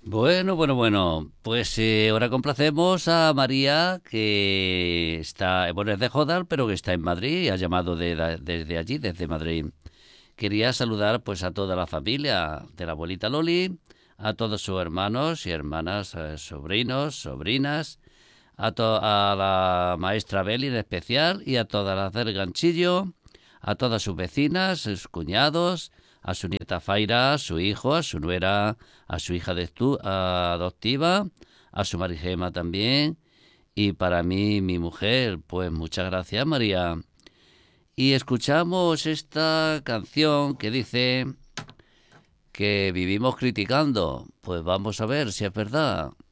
Bueno. Pues ahora complacemos a María, que está, bueno, es de Jodar, pero que está en Madrid y ha llamado desde allí, desde Madrid. Quería saludar pues a toda la familia de la abuelita Loli, a todos sus hermanos y hermanas, sobrinos, sobrinas, a la maestra Beli en especial y a todas las del Ganchillo, a todas sus vecinas, sus cuñados, a su nieta Faira, a su hijo, a su nuera, a su hija adoptiva, a su Marijema también, y para mí, mi mujer. Pues muchas gracias, María. Y escuchamos esta canción que dice que vivimos criticando. Pues vamos a ver si es verdad.